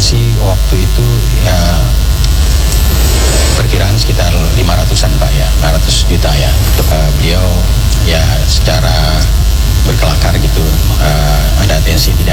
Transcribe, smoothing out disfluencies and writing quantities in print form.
sih waktu itu ya perkiraan sekitar 500-an Pak ya, 500 juta ya. Beliau ya secara berkelakar gitu, ada atensi tidak